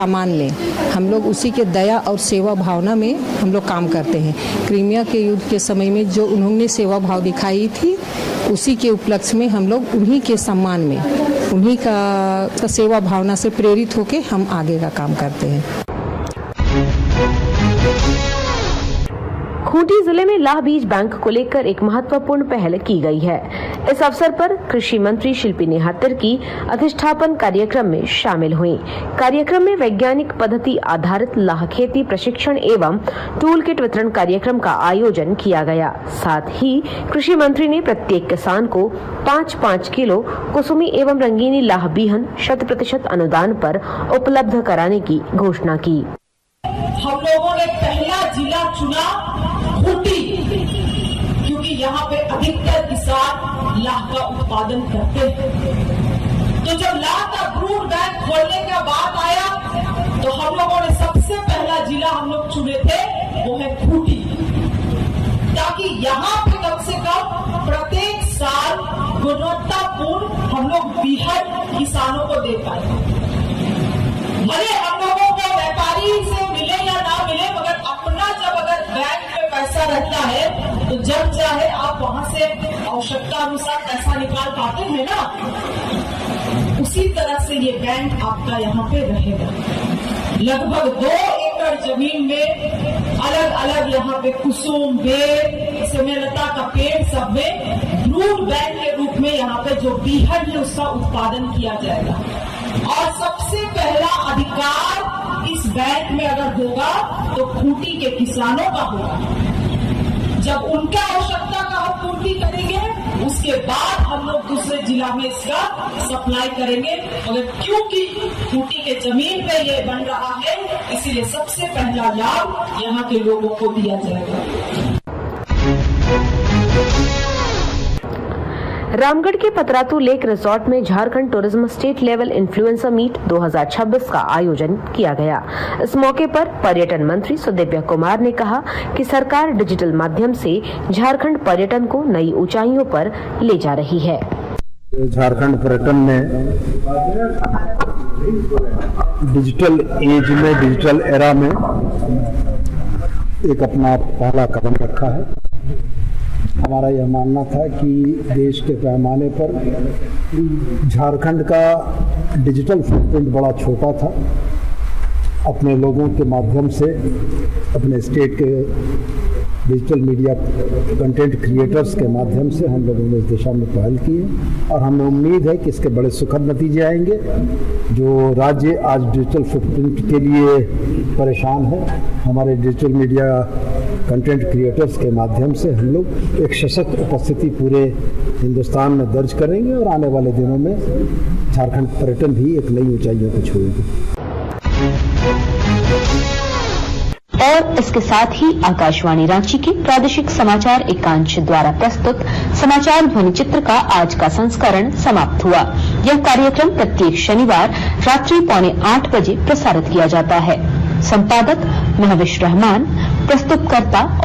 सामान में हम लोग उसी के दया और सेवा भावना में हम लोग काम करते हैं। क्रीमिया के युद्ध के समय में जो उन्होंने सेवा भाव दिखाई थी, उसी के उपलक्ष्य में हम लोग उन्हीं के सम्मान में, उन्हीं का सेवा भावना से प्रेरित होके हम आगे का काम करते हैं। खूंटी जिले में लाह बीज बैंक को लेकर एक महत्वपूर्ण पहल की गई है। इस अवसर पर कृषि मंत्री शिल्पी नेहातर की अधिष्ठापन कार्यक्रम में शामिल हुई। कार्यक्रम में वैज्ञानिक पद्धति आधारित लाह खेती प्रशिक्षण एवं टूल किट वितरण कार्यक्रम का आयोजन किया गया। साथ ही कृषि मंत्री ने प्रत्येक किसान को 5-5 किलो कुसुमी एवं रंगीनी लाह बीहन 100% अनुदान पर उपलब्ध कराने की घोषणा की। हम लोगों ने पहला जिला चुना खूंटी, क्योंकि यहाँ पे अधिकतर किसान लाह का उत्पादन करते हैं। तो जब लाह का फ्रूट बैंक खोलने का बात आया तो हम लोगों ने सबसे पहला जिला हम लोग चुने थे, वो है खूंटी, ताकि यहाँ पे कम से कम प्रत्येक साल गुणवत्तापूर्ण हम लोग बीहन किसानों को दे पाए। भले हम लोगों को व्यापारी से मिले या ना मिले, मगर अपना जब अगर बैंक में पैसा रहता है तो जब चाहे आप वहाँ से आवश्यकता अनुसार पैसा निकाल पाते हैं ना, उसी तरह से ये बैंक आपका यहाँ पे रहेगा। लगभग 2 एकड़ जमीन में अलग अलग यहाँ पे कुसुम, बेर, सेमेलता का पेड़ सब में फ्रूट बैंक के रूप में यहाँ पे जो बीहन है उसका उत्पादन किया जाएगा। और सबसे पहला अधिकार इस बैंक में अगर होगा तो खूंटी के किसानों का होगा। जब उनका आवश्यकता का हम पूर्ति करेंगे, उसके बाद हम लोग दूसरे जिला में इसका सप्लाई करेंगे। मगर क्योंकि खूंटी के जमीन पे ये बन रहा है, इसीलिए सबसे पहला लाभ यहाँ के लोगों को दिया जाएगा। रामगढ़ के पतरातू लेक रिजॉर्ट में Jharkhand tourism state level influencer meet 2026 का आयोजन किया गया। इस मौके पर पर्यटन मंत्री सुदिव्य कुमार ने कहा कि सरकार डिजिटल माध्यम से झारखंड पर्यटन को नई ऊंचाइयों पर ले जा रही है। झारखंड पर्यटन ने डिजिटल एज में, डिजिटल एरा में एक अपना पहला कदम रखा है। हमारा यह मानना था कि देश के पैमाने पर झारखंड का डिजिटल फुटप्रिंट बड़ा छोटा था। अपने लोगों के माध्यम से, अपने स्टेट के डिजिटल मीडिया कंटेंट क्रिएटर्स के माध्यम से हम लोगों ने इस दिशा में पहल की है और हमें उम्मीद है कि इसके बड़े सुखद नतीजे आएंगे। जो राज्य आज डिजिटल फुटप्रिंट के लिए परेशान है, हमारे डिजिटल मीडिया कंटेंट क्रिएटर्स के माध्यम से हम लोग एक सशक्त उपस्थिति पूरे हिंदुस्तान में दर्ज करेंगे और आने वाले दिनों में झारखंड पर्यटन भी एक नई ऊंचाइयों को छुएगी। और इसके साथ ही आकाशवाणी रांची के प्रादेशिक समाचार एकांश द्वारा प्रस्तुत समाचार ध्वनि चित्र का आज का संस्करण समाप्त हुआ। यह कार्यक्रम प्रत्येक शनिवार रात्रि 7:45 बजे प्रसारित किया जाता है। संपादक महविश रहमान, प्रस्तुतकर्ता